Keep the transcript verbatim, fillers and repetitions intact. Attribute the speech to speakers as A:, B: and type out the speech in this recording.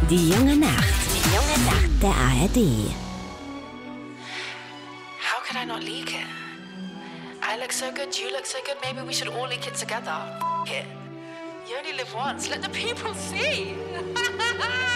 A: Die junge Nacht. Die junge Nacht der A R D.
B: How could I not leak it? I look so good, you look so good, maybe we should all leak it together. F- it. You only live once, let the people see.